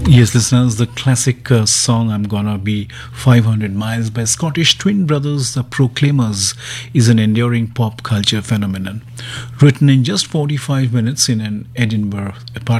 Yes, listeners, the classic song I'm Gonna Be 500 Miles by Scottish twin brothers, the Proclaimers, is an enduring pop culture phenomenon. Written in just 45 minutes in an Edinburgh apartment.